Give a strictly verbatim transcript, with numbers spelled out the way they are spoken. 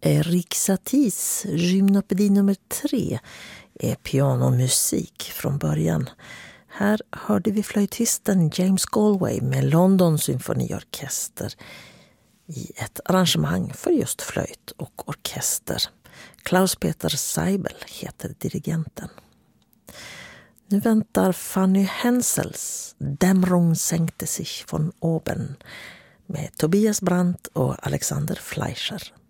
Erik Satie's Gymnopedi nummer tre är pianomusik från början. Här hörde vi flöjtisten James Galway med London symfoniorkester i ett arrangemang för just flöjt och orkester. Klaus-Peter Seibel heter dirigenten. Nu väntar Fanny Hensels Dämmerung sänkte sich von oben med Tobias Brandt och Alexander Fleischer.